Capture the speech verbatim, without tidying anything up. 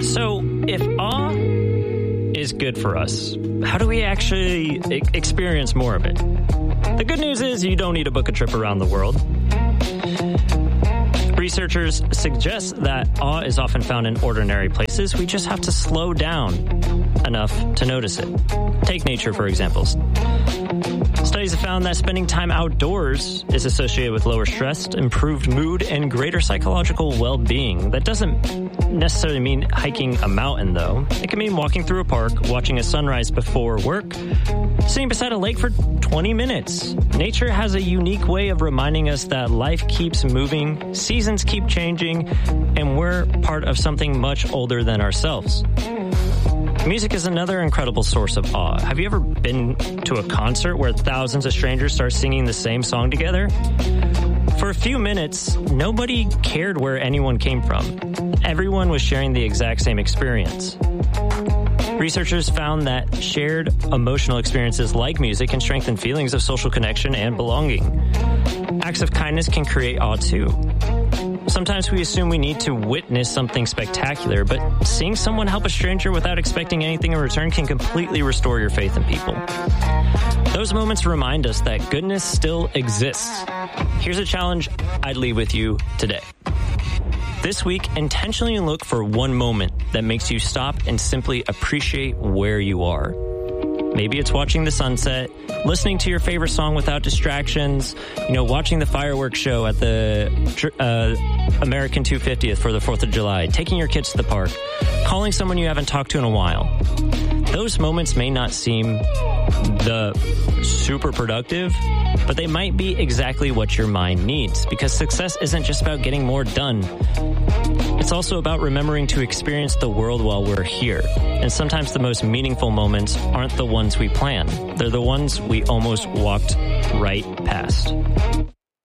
So, if awe is good for us, how do we actually e- experience more of it? The good news is you don't need to book a trip around the world. Researchers suggest that awe is often found in ordinary places. We just have to slow down enough to notice it. Take nature, for example. Studies have found that spending time outdoors is associated with lower stress, improved mood, and greater psychological well-being. That doesn't necessarily mean hiking a mountain, though. It can mean walking through a park, watching a sunrise before work, sitting beside a lake for twenty minutes. Nature has a unique way of reminding us that life keeps moving, seasons keep changing, and we're part of something much older than ourselves. Music is another incredible source of awe. Have you ever been to a concert where thousands of strangers start singing the same song together? For a few minutes, nobody cared where anyone came from. Everyone was sharing the exact same experience. Researchers found that shared emotional experiences like music can strengthen feelings of social connection and belonging. Acts of kindness can create awe too. Sometimes we assume we need to witness something spectacular, but seeing someone help a stranger without expecting anything in return can completely restore your faith in people. Those moments remind us that goodness still exists. Here's a challenge I'd leave with you today. This week, intentionally look for one moment that makes you stop and simply appreciate where you are. Maybe it's watching the sunset, listening to your favorite song without distractions, you know, watching the fireworks show at the uh, American two hundred fiftieth for the fourth of July, taking your kids to the park, calling someone you haven't talked to in a while. Those moments may not seem the super productive, but they might be exactly what your mind needs, because success isn't just about getting more done. It's also about remembering to experience the world while we're here. And sometimes the most meaningful moments aren't the ones we plan. They're the ones we almost walked right past.